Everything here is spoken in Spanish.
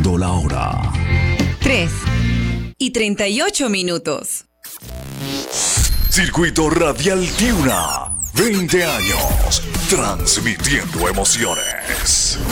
Siendo la hora 3:38. Circuito Radial Tiuna. 20 años transmitiendo emociones.